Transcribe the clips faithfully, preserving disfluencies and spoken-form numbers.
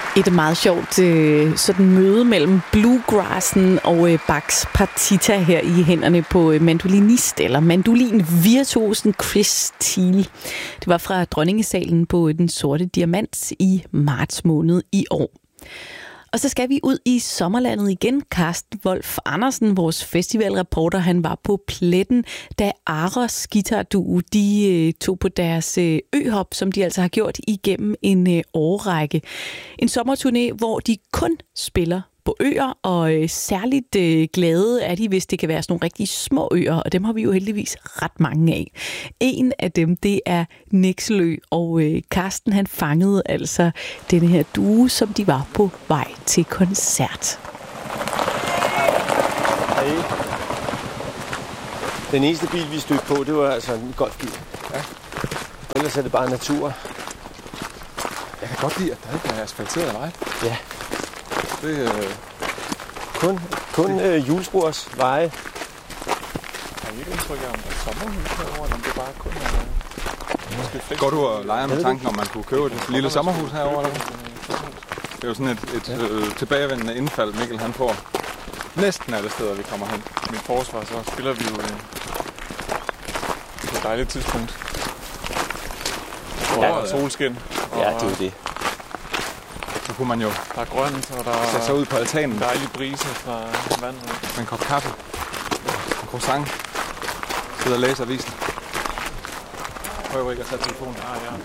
Et meget sjovt øh, sådan møde mellem bluegrassen og øh, Bachs partita her i hænderne på øh, mandolinist eller mandolin-virtuosen Chris Thiel. Det var fra Dronningesalen på Den Sorte Diamant i marts måned i år. Og så skal vi ud i sommerlandet igen. Carsten Wolf Andersen, vores festivalreporter, han var på pletten, da Aros guitarduo, de øh, tog på deres øh, øhop, som de altså har gjort igennem en øh, årrække. En sommerturné, hvor de kun spiller på øer, og øh, særligt øh, glade er de, hvis det kan være sådan nogle rigtig små øer, og dem har vi jo heldigvis ret mange af. En af dem, det er Nekselø, og øh, Carsten, han fangede altså denne her duo, som de var på vej til koncert. Hej. Den eneste bil, vi stødte på, det var altså en golfbil. Ja. Ellers er det bare natur. Jeg kan godt lide, at der ikke er asfalteret vej. Ja. Det, øh... Kun, kun øh, hjulspors veje. Har I ikke indtryk af, om der er sommerhus herovre, eller om det bare kun er... Går du og leger med tanken, om man kunne købe et lille sommerhus herovre? Eller? Det er jo sådan et, et ja. øh, tilbagevendende indfald, Mikkel han får. Næsten alle steder, vi kommer hen. I mit forsvar, så spiller vi jo øh, på et dejligt tidspunkt. Hvor ja, solskin. Ja, det er jo det. Så kunne man jo... Der er grønt, og der er... Sætte sig ud på altanen. Dejlig brise fra vandet. Med en kop kaffe. En croissant. Sidde og læse avisen. Prøv ikke at tage telefonen. Ah, ja.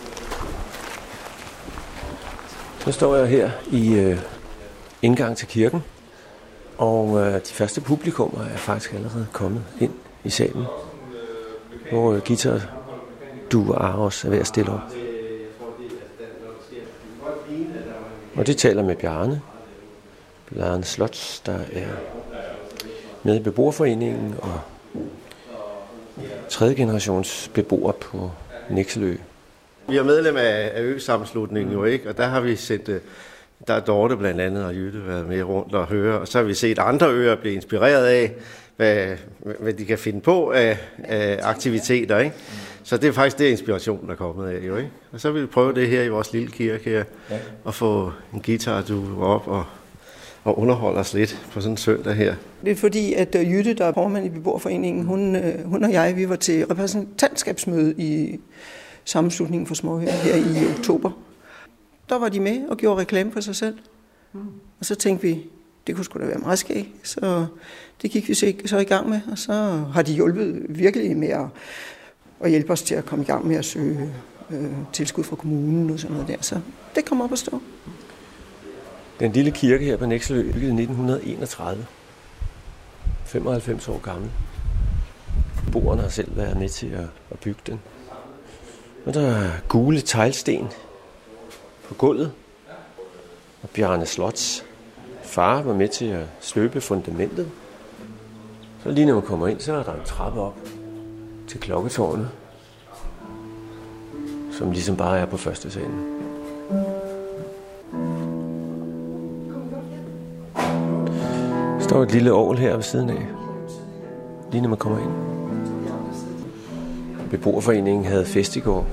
Så står jeg her i øh, indgang til kirken. Og øh, de første publikummer er faktisk allerede kommet ind i salen. Hvor øh, guitarduo Aros er ved at stille op. Og det taler med Bjarne. Bjarne Slots, der er med i beboerforeningen og tredje generations beboer på Nekselø. Vi er medlem af ø-sammenslutningen jo, ikke? Og der har vi set, der er Dorte blandt andet og Jytte været med rundt og høre. Og så har vi set andre øer blive inspireret af, hvad, hvad de kan finde på af, af aktiviteter, ikke? Så det er faktisk det inspiration, der er kommet af, jo, ikke? Og så vil vi prøve det her i vores lille kirke her, ja. Og få en guitar du op og, og underholde os lidt på sådan en søndag her. Det er fordi, at Jytte, der er formand i beboerforeningen, hun, hun og jeg, vi var til repræsentantskabsmøde i sammenslutningen for småøer her i oktober. Der var de med og gjorde reklame for sig selv. Og så tænkte vi, det kunne sgu da være meget skægt. Så det gik vi så i gang med, og så har de hjulpet virkelig med at og hjælpe os til at komme i gang med at søge øh, tilskud fra kommunen og sådan noget der. Så det kommer op at stå. Den lille kirke her på Nekselø bygget i nitten enogtredive. femoghalvfems år gammel. Beboerne har selv været med til at, at bygge den. Og der er gule teglsten på gulvet. Og Bjarne Slots far var med til at støbe fundamentet. Så lige når man kommer ind, så er der en trappe op til klokketårnet, som ligesom bare er på første salen. Der står et lille orgel her ved siden af, lige når man kommer ind. Beboerforeningen havde fest i går.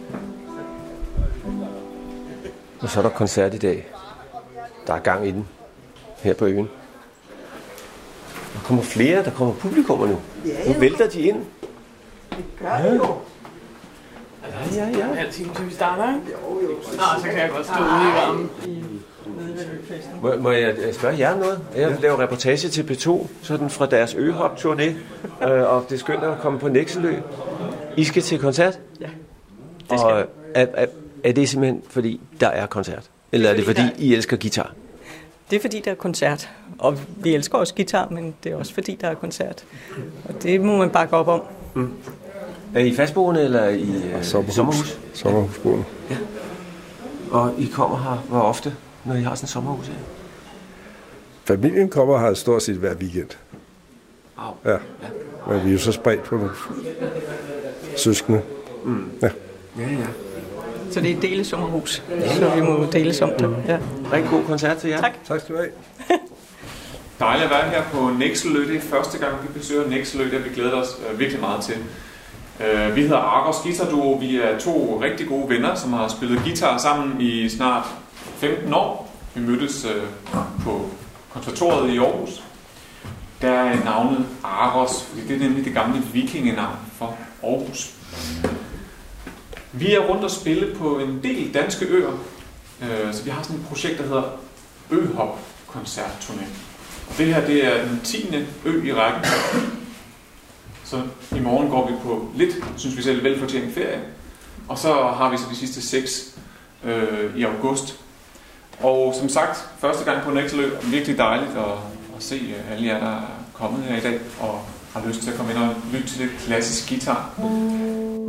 Og så er der koncert i dag. Der er gang i den her på øen. Der kommer flere, der kommer publikummer nu. Nu vælter de ind. Det gør det jo. Ja, ja, ja. En halv time til vi starter, ikke? Jo, jo. Nå, så kan jeg godt stå ude i varmen. Må, må jeg spørge jer noget? Jeg laver reportage til P to, sådan fra deres øhop-turné, øh, og det er skønt at komme på Nekselø. I skal til koncert? Ja, det skal og er, er, er det simpelthen, fordi der er koncert? Eller er det, fordi I elsker guitar? Det er, fordi der er koncert. Og vi elsker også guitar, men det er også, fordi der er koncert. Og det må man bakke op om. Mm. Er I fastboende, eller er I uh, sommerhus? sommerhus? Sommerhusboende. Ja. Og I kommer her hvor ofte, når I har sådan et sommerhus her? Familien kommer her stort set hver weekend. Wow. Ja. Ja. Men vi er jo så spredt på nogle søskende. Mm. Ja. Ja, ja. Så det er et delesommerhus, så vi må deles om det. Ja. Rigtig god koncert til jer. Tak. Tak skal du have. Dejligt at være her på Nekselø. Det er første gang, vi besøger Nekselø. Det har vi glædet os øh, virkelig meget til. Øh, vi hedder Aros Guitarduo. Vi er to rigtig gode venner, som har spillet guitar sammen i snart femten år. Vi mødtes øh, på konservatoriet i Aarhus. Der er navnet Aros, fordi det er nemlig det gamle vikingenavn for Aarhus. Vi er rundt og spille på en del danske øer, øh, så vi har sådan et projekt, der hedder Øhop-koncertturné. Og det her, det er den tiende ø i rækken. Så i morgen går vi på lidt, synes vi selv, velfortjent ferie. Og så har vi så de sidste seks øh, i august. Og som sagt, første gang på Nexelø, virkelig dejligt at, at se alle jer, der er kommet her i dag og har lyst til at komme ind og lytte til det klassiske guitar.